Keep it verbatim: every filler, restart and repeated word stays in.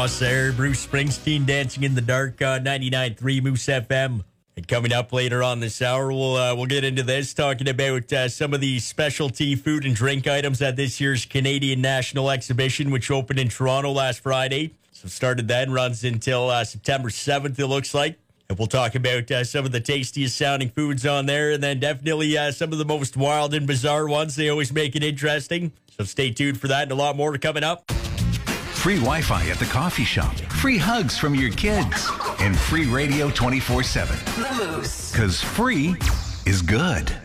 There, Bruce Springsteen, Dancing in the Dark on ninety-nine point three Moose F M. And coming up later on this hour, we'll uh, we'll get into this, talking about uh, some of the specialty food and drink items at this year's Canadian National Exhibition, which opened in Toronto last Friday. So started then, runs until uh, September seventh, it looks like. And we'll talk about uh, some of the tastiest sounding foods on there, and then definitely uh, some of the most wild and bizarre ones. They always make it interesting. So stay tuned for that and a lot more coming up. Free Wi-Fi at the coffee shop, free hugs from your kids, and free radio twenty-four seven. The Moose. Because free is good.